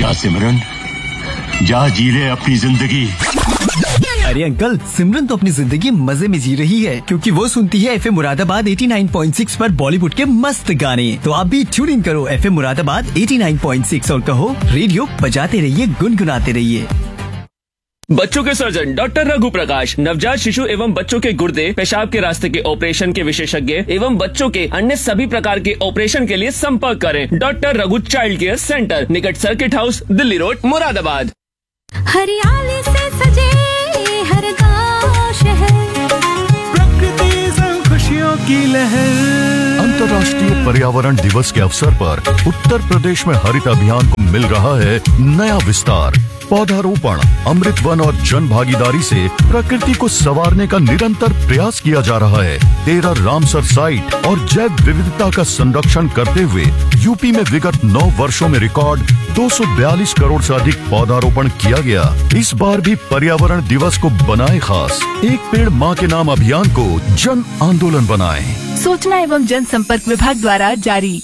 जा सिमरन, जा जी ले अपनी जिंदगी। अरे अंकल, सिमरन तो अपनी जिंदगी मजे में जी रही है क्योंकि वो सुनती है एफएम मुरादाबाद 89.6 पर बॉलीवुड के मस्त गाने। तो आप भी ट्यून इन करो एफएम मुरादाबाद 89.6 और कहो रेडियो बजाते रहिए, गुनगुनाते रहिए। बच्चों के सर्जन डॉक्टर रघु प्रकाश, नवजात शिशु एवं बच्चों के गुर्दे, पेशाब के रास्ते के ऑपरेशन के विशेषज्ञ एवं बच्चों के अन्य सभी प्रकार के ऑपरेशन के लिए संपर्क करें। Doctor Raghu child care centre, निकट circuit house, Delhi road, Moradabad. हरियाली से सजे हर गाँव शहर, प्रकृति संग खुशियों की लहर। अंतर्राष्ट्रीय पर्यावरण दिवस के अवसर पर उत्तर प्रदेश में हरित अभियान को मिल रहा है नया विस्तार। पौधारोपण, अमृत वन और जन भागीदारी से प्रकृति को संवारने का निरंतर प्रयास किया जा रहा है। 13 रामसर साइट और जैव विविधता का संरक्षण करते हुए यूपी में विगत 9 वर्षों में रिकॉर्ड 242 करोड़ से अधिक पौधारोपण किया गया। इस बार भी पर्यावरण दिवस को बनाए खास। एक पेड़ माँ के नाम अभियान को जन आंदोलन बनाएं। सूचना एवं जनसंपर्क विभाग द्वारा जारी।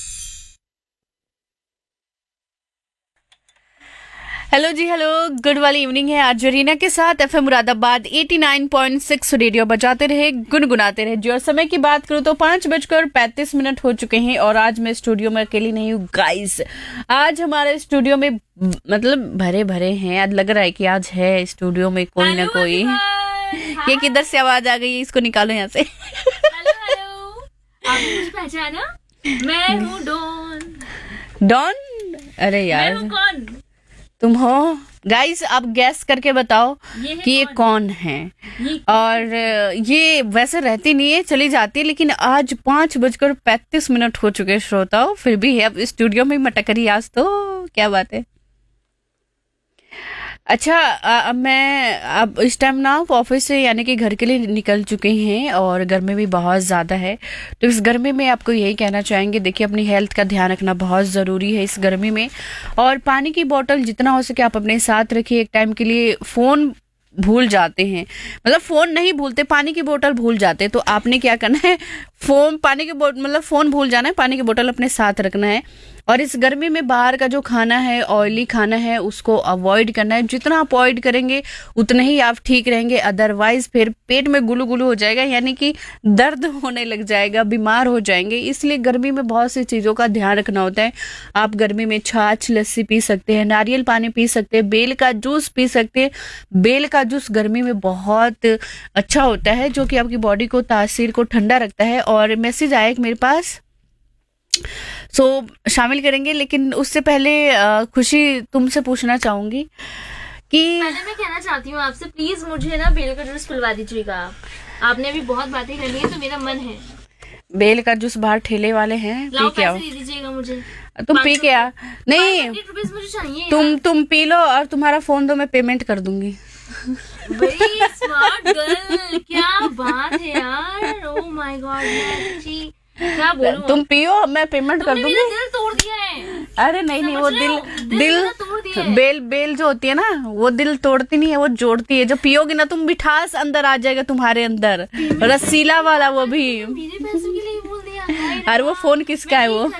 हेलो जी, हेलो, गुड वाली इवनिंग है आज जरीना के साथ एफएम मुरादाबाद 89.6 रेडियो बजाते रहे, गुनगुनाते रहे जी। और समय की बात करूँ तो 5:35 हो चुके हैं और आज मैं स्टूडियो में अकेली नहीं हूँ गाइस। आज हमारे स्टूडियो में मतलब भरे भरे हैं। आज लग रहा है कि आज है स्टूडियो में कोई ना कोई। ये किधर से आवाज आ गई है, इसको निकालो यहाँ से। हेलो, आपने मुझे पहचाना? मैं हूँ डॉन। डॉन? अरे यार, मैं हूँ कौन? तुम हो गाइस। आप गैस करके बताओ कि ये कौन है। और ये वैसे रहती नहीं है, चली जाती है, लेकिन आज 5:35 हो चुके श्रोताओ, फिर भी है अब स्टूडियो में मटक रही आज तो। क्या बात है। अच्छा, मैं अब इस टाइम ना ऑफिस से यानी कि घर के लिए निकल चुके हैं और गर्मी भी बहुत ज़्यादा है। तो इस गर्मी में आपको यही कहना चाहेंगे, देखिए अपनी हेल्थ का ध्यान रखना बहुत ज़रूरी है इस गर्मी में। और पानी की बोतल जितना हो सके आप अपने साथ रखिए। एक टाइम के लिए फ़ोन भूल जाते हैं, मतलब फ़ोन नहीं भूलते, पानी की बोतल भूल जाते हैं। तो आपने क्या करना है, फ़ोन भूल जाना है, पानी की बोतल अपने साथ रखना है। और इस गर्मी में बाहर का जो खाना है, ऑयली खाना है, उसको अवॉइड करना है। जितना आप अवॉइड करेंगे उतने ही आप ठीक रहेंगे। अदरवाइज फिर पेट में गुलू गुलू हो जाएगा, यानी कि दर्द होने लग जाएगा, बीमार हो जाएंगे। इसलिए गर्मी में बहुत सी चीज़ों का ध्यान रखना होता है। आप गर्मी में छाछ, लस्सी पी सकते हैं, नारियल पानी पी सकते हैं, बेल का जूस पी सकते हैं। बेल का जूस गर्मी में बहुत अच्छा होता है, जो कि आपकी बॉडी को, तासीर को ठंडा रखता है। और मैसेज आया मेरे पास, शामिल करेंगे, लेकिन उससे पहले खुशी तुमसे पूछना चाहूंगी कि पहले मैं कहना चाहती हूँ आपसे, प्लीज मुझे ना बेल का जूस पिलवा दीजिएगा। आपने अभी बहुत बातें करनी है तो मेरा मन है। बेल का जूस बाहर ठेले वाले हैं, पी के आओ। दे दीजिएगा मुझे। तुम पी के आ। नहीं, मुझे चाहिए। तुम पी लो और तुम्हारा फोन दो, मैं पेमेंट कर दूंगी। वेरी स्मार्ट गर्ल, क्या बात है यार। ओह माय गॉड, क्या बोलूं? तुम पियो, मैं पेमेंट कर दूंगी। दिल तोड़ दिया है। अरे नहीं, वो दिल बेल जो होती है ना, वो दिल तोड़ती नहीं है, वो जोड़ती है। जो पियोगी ना तुम, मिठास अंदर आ जाएगा तुम्हारे अंदर, रसीला वाला, वो भी। मेरे पैसों के लिए बोल दिया। अरे वो फोन किसका है वो?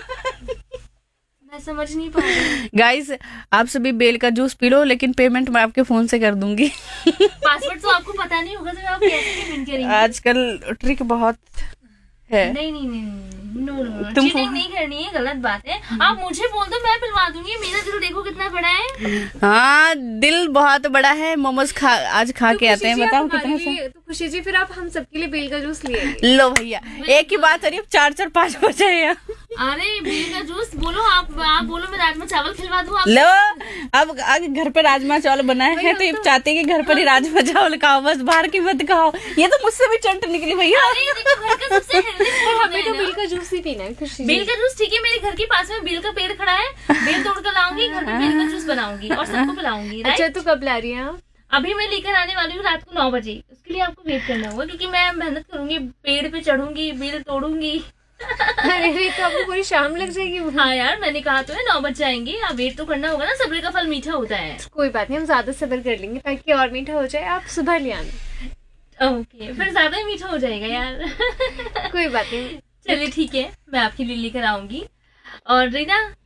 मैं समझ नहीं पा रही। गाइस, आप सभी बेल का जूस पी लो, लेकिन पेमेंट मैं आपके फोन से कर दूंगी। पासवर्ड तो आपको पता नहीं होगा, तो आप कैसे पेमेंट करेंगे? आजकल ट्रिक बहुत है। नहीं, चीटिंग नहीं करनी है, गलत बात है। आप मुझे बोल दो, मैं पिलवा दूंगी। मेरा दिल देखो कितना बड़ा है। हाँ, दिल बहुत बड़ा है। मोमोज आज खा के आते हैं, बताओ कितना सा। तो खुशी जी, फिर आप हम सबके लिए बेल का जूस ले लो भैया, एक ही बात है, 4-4 5 बजे है। अरे बेल का जूस बोलो, आप बोलो, मैं राजमा चावल खिलवा दूं। लो, अब घर पे राजमा चावल बनाए हैं तो ये चाहते हैं कि घर पर ही राजमा चावल खाओ, बस बाहर की मत खाओ। ये तो मुझसे भी चंट निकली भैया। हमें तो बेल का जूस ही पीना है। बेल का जूस ठीक है, मेरे घर के पास में बेल का पेड़ खड़ा है, बेल तोड़ कर लाऊंगी, घर पे बेल का जूस बनाऊंगी और सबको पिलाऊंगी। अच्छा, तो कब ला रही है आप? अभी मैं लेकर आने वाली हूँ रात को 9 बजे। उसके लिए आपको वेट करना होगा, क्योंकि मैं मेहनत करूंगी, पेड़ पे चढ़ूंगी, बेल तोड़ूंगी। अरे तो आपको पूरी शाम लग जाएगी। हाँ यार, मैंने कहा तो है 9 बज जाएंगे। अब वेट तो करना होगा ना, सब्र का फल मीठा होता है। कोई बात नहीं, हम ज्यादा सब्र कर लेंगे ताकि और मीठा हो जाए। आप सुबह ले आना। ओके, फिर ज्यादा ही मीठा हो जाएगा यार। कोई बात नहीं, चलिए ठीक है, मैं आपके लिए लेकर आऊंगी। और रीना,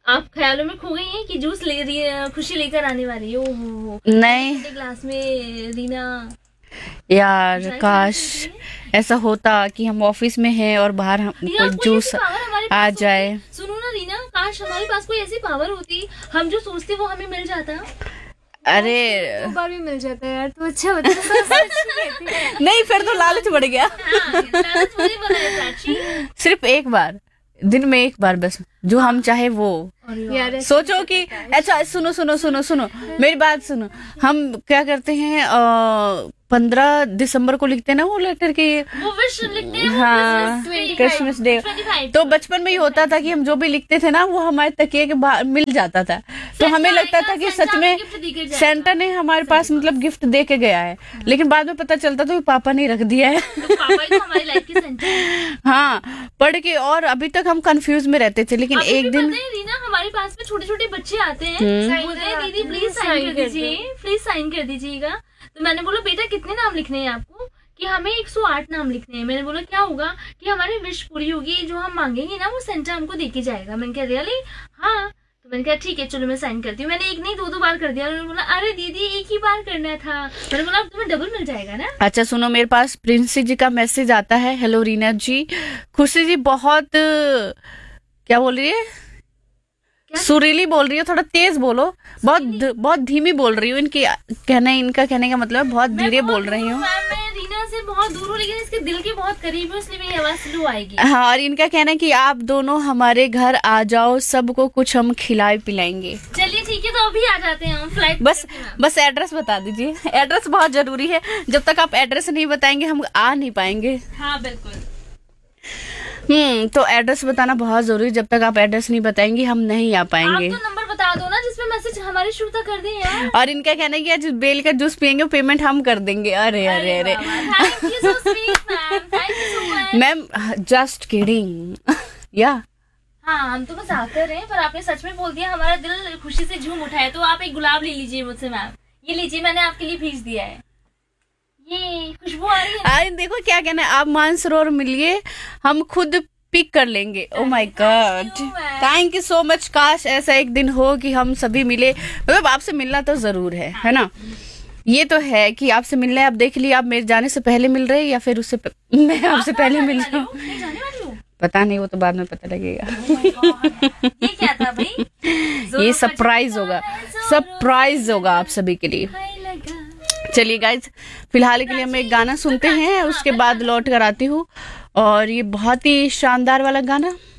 आप ख्यालों में खो गई हैं कि जूस ले रही है, खुशी लेकर आने वाली है। ओहो नहीं ग्लास में रीना। यार काश ऐसा होता कि हम ऑफिस में हैं और बाहर हम रीना, कोई जूस आ जाए। सुनो ना रीना, काश हमारे पास कोई ऐसी पावर होती, हम जो सोचते वो हमें मिल जाता। अरे दो बार भी मिल जाता है यार, तो अच्छा होता है। नहीं, फिर तो लालच बढ़ गया। हाँ, लालच मुझे पता है प्राची। सिर्फ एक बार, दिन में एक बार बस, जो हम चाहे वो। यार सोचो कि अच्छा सुनो सुनो सुनो सुनो मेरी बात सुनो, हम क्या करते हैं 15 दिसंबर को लिखते हैं ना वो लेटर के, वो विश लिखते हैं, हाँ क्रिसमस डे। तो बचपन में ही होता था कि हम जो भी लिखते थे ना वो हमारे तकिए के बाहर मिल जाता था, तो हमें लगता था कि सच में सेंटा ने हमारे पास मतलब गिफ्ट दे के गया है, लेकिन बाद में पता चलता तो पापा ने रख दिया है। तो पापा ही तो हमारी लाइफ के सेंटर है। हाँ पढ़ के, और अभी तक हम कंफ्यूज में रहते थे, लेकिन एक दिन रीना हमारे पास में छोटे छोटे बच्चे आते हैं, बोलते हैं दीदी प्लीज साइन कर दीजिए, प्लीज साइन कर दीजिएगा। तो मैंने बोला बेटा कितने नाम लिखने हैं आपको? कि हमें 108 नाम लिखने हैं। मैंने बोला क्या होगा कि हमारी विश पूरी होगी, जो हम मांगेंगे ना वो सेंटा हमको देके जाएगा। मैंने कहा रियली? हाँ। तो मैंने कहा ठीक है चलो मैं साइन करती हूँ। मैंने एक नहीं दो बार कर दिया। उन्होंने बोला अरे दीदी एक ही बार करना था। मैंने बोला अब तुम्हें डबल मिल जाएगा ना। अच्छा सुनो, मेरे पास प्रिंसी जी का मैसेज आता है। हेलो रीना जी, खुशी जी बहुत क्या बोल रही है, सुरीली बोल रही हो, थोड़ा तेज बोलो, बहुत धीमी बोल रही हूँ। इनका कहने का मतलब बहुत धीरे बोल रही हूँ। मैं रीना से बहुत दूर हूँ, लेकिन इसके दिल के बहुत करीब हूँ, इसलिए मेरी आवाज स्लो आएगी। हाँ, और इनका कहना है कि आप दोनों हमारे घर आ जाओ, सबको कुछ हम खिलाए पिलाएंगे। चलिए ठीक है, तो अभी आ जाते हैं हम फ्लाइट। बस एड्रेस बता दीजिए, एड्रेस बहुत जरूरी है। जब तक आप एड्रेस नहीं बताएंगे हम आ नहीं पाएंगे। हाँ बिल्कुल। तो एड्रेस बताना बहुत जरूरी, जब तक आप एड्रेस नहीं बताएंगे हम नहीं आ पाएंगे। आप तो नंबर बता दो ना जिसमें मैसेज हमारी श्रोता कर दें यार। और इनका कहना है कि आज बेल का जूस पियेंगे, पेमेंट हम कर देंगे। अरे अरे अरे thank you so sweet ma'am, thank you so much ma'am, just kidding या। हाँ हम तो मजाक कर रहे हैं, पर आपने सच में बोल दिया, हमारा दिल खुशी से झूम उठा है। तो आप एक गुलाब ले लीजिए मुझसे मैम, ये लीजिए मैंने आपके लिए भेज दिया है, ये खुशबू आ रही है। आज देखो क्या कहना है, आप मानसरोवर मिलिए, हम खुद पिक कर लेंगे। Oh my God, thank you so much. काश ऐसा एक दिन हो कि हम सभी मिले, मतलब आपसे मिलना तो जरूर है ना। ये तो है कि आपसे मिलना है। आप देख लिया, आप मेरे जाने से पहले मिल रहे हैं या फिर उससे मैं आपसे पहले मिल रहा हूँ, पता नहीं, वो तो बाद में पता लगेगा। ये क्या था भाई? ये सरप्राइज होगा, सरप्राइज होगा आप सभी के लिए। चलिए गाइज, फिलहाल के लिए हम एक गाना सुनते हैं, उसके बाद लौट कर आती हूँ। और ये बहुत ही शानदार वाला गाना